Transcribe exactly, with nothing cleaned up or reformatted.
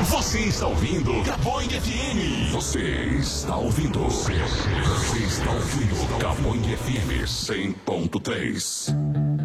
Você está ouvindo Caboing F M. Você está ouvindo. Você está ouvindo Caboing F M cem ponto três.